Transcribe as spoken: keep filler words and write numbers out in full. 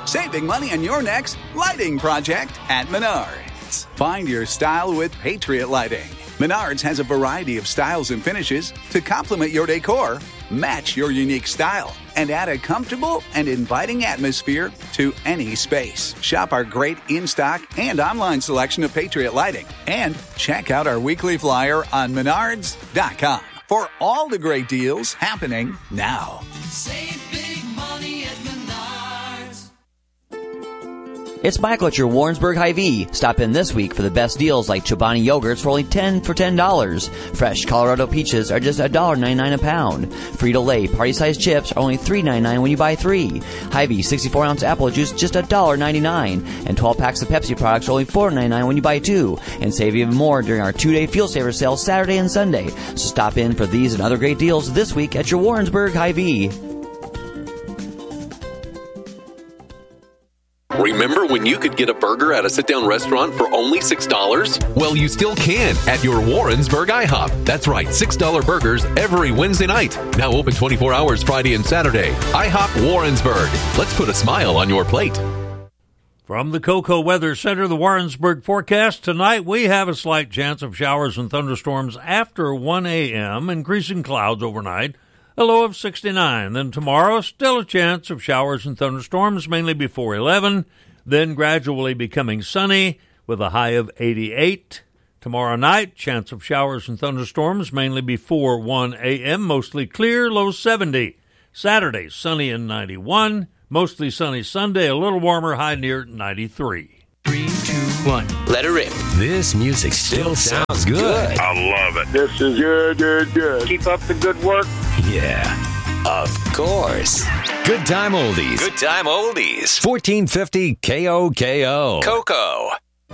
saving money on your next lighting project at Menards. Find your style with Patriot Lighting. Menards has a variety of styles and finishes to complement your decor, match your unique style, and add a comfortable and inviting atmosphere to any space. Shop our great in-stock and online selection of Patriot Lighting. And check out our weekly flyer on menards dot com for all the great deals happening now. Save big money at Menards. It's Michael at your Warrensburg Hy-Vee. Stop in this week for the best deals like Chobani yogurts for only ten for ten dollars. Fresh Colorado peaches are just one dollar ninety-nine a pound. Frito-Lay party-sized chips are only three ninety-nine when you buy three. Hy-Vee sixty-four ounce apple juice just one dollar ninety-nine. And twelve packs of Pepsi products are only four ninety-nine when you buy two. And save even more during our two-day Fuel Saver sale Saturday and Sunday. So stop in for these and other great deals this week at your Warrensburg Hy-Vee. Remember when you could get a burger at a sit-down restaurant for only six dollars? Well, you still can at your Warrensburg IHOP. That's right, six dollar burgers every Wednesday night. Now open twenty-four hours Friday and Saturday. IHOP Warrensburg. Let's put a smile on your plate. From the Cocoa Weather Center, the Warrensburg forecast. Tonight, we have a slight chance of showers and thunderstorms after one a.m., increasing clouds overnight. A low of sixty-nine. Then tomorrow, still a chance of showers and thunderstorms, mainly before eleven. Then gradually becoming sunny with a high of eighty-eight. Tomorrow night, chance of showers and thunderstorms, mainly before one a.m., mostly clear, low seventy. Saturday, sunny and ninety-one. Mostly sunny Sunday, a little warmer, high near ninety-three. Three, two, one. Let her rip. This music still sounds good. I love it. This is good, good, good. Keep up the good work. Yeah, Of course. good time oldies. Good time oldies. fourteen fifty K O K O. Coco.